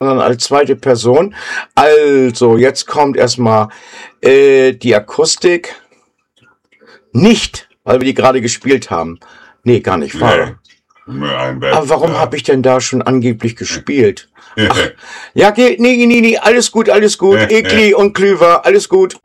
sondern als zweite Person. Also, jetzt kommt erstmal die Akustik. Nicht, weil wir die gerade gespielt haben. Nee, gar nicht wahr. Aber warum habe ich denn da schon angeblich gespielt? Ach, ja, nee, alles gut. Ekli und Klüver, alles gut.